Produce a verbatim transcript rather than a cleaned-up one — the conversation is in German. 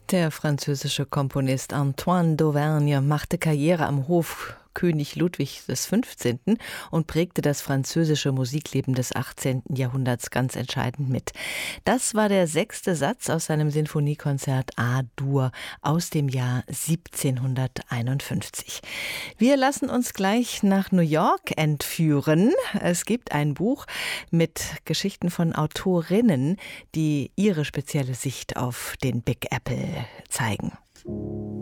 Der französische Komponist Antoine d'Auvergne machte Karriere am Hof König Ludwig des Fünfzehnten und prägte das französische Musikleben des achtzehnten Jahrhunderts ganz entscheidend mit. Das war der sechste Satz aus seinem Sinfoniekonzert A-Dur aus dem Jahr siebzehnhunderteinundfünfzig. Wir lassen uns gleich nach New York entführen. Es gibt ein Buch mit Geschichten von Autorinnen, die ihre spezielle Sicht auf den Big Apple zeigen.